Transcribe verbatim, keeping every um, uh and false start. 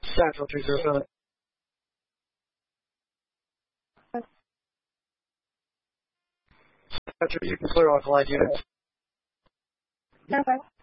Central to your phone. Central, you can clear off light units. Okay.